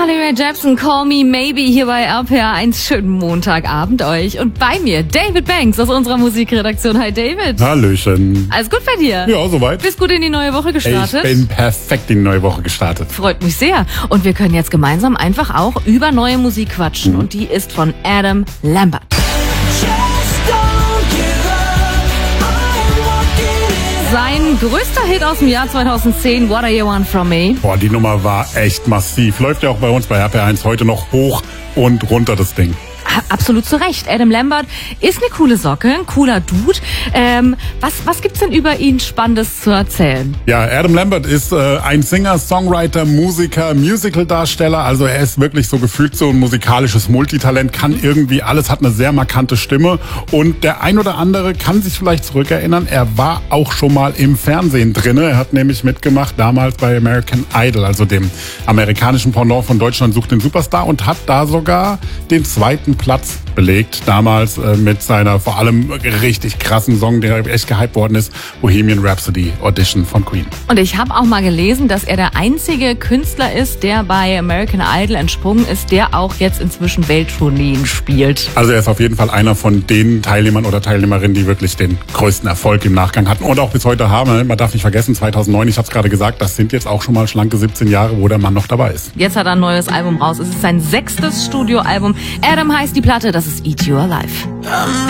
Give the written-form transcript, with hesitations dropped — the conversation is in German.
Carly Rae Jepsen, Call Me Maybe hier bei RPR 1. Schönen Montagabend euch. Und bei mir David Banks aus unserer Musikredaktion. Hi David. Hallöchen. Alles gut bei dir? Ja, soweit. Bist gut in die neue Woche gestartet? Ich bin perfekt in die neue Woche gestartet. Freut mich sehr. Und wir können jetzt gemeinsam einfach auch über neue Musik quatschen. Und die ist von Adam Lambert. Sein größter Hit aus dem Jahr 2010, What Do You Want From Me? Boah, die Nummer war echt massiv. Läuft ja auch bei uns bei RPR1 heute noch hoch und runter, das Ding. Absolut zu Recht. Adam Lambert ist eine coole Socke, ein cooler Dude. Was gibt's denn über ihn Spannendes zu erzählen? Ja, Adam Lambert ist ein Singer, Songwriter, Musiker, Musicaldarsteller. Also er ist wirklich so gefühlt so ein musikalisches Multitalent, kann irgendwie alles, hat eine sehr markante Stimme. Und der ein oder andere kann sich vielleicht zurückerinnern, er war auch schon mal im Fernsehen drinne. Er hat nämlich mitgemacht damals bei American Idol, also dem amerikanischen Pendant von Deutschland sucht den Superstar, und hat da sogar den zweiten Platz belegt, damals mit seiner vor allem richtig krassen Song, der echt gehypt worden ist, Bohemian Rhapsody Audition von Queen. Und ich habe auch mal gelesen, dass er der einzige Künstler ist, der bei American Idol entsprungen ist, der auch jetzt inzwischen Welttourneen spielt. Also er ist auf jeden Fall einer von den Teilnehmern oder Teilnehmerinnen, die wirklich den größten Erfolg im Nachgang hatten und auch bis heute haben. Man darf nicht vergessen, 2009, ich habe es gerade gesagt, das sind jetzt auch schon mal schlanke 17 Jahre, wo der Mann noch dabei ist. Jetzt hat er ein neues Album raus. Es ist sein 6. Studioalbum. Adam heißt die Platte, das ist Eat You Alive.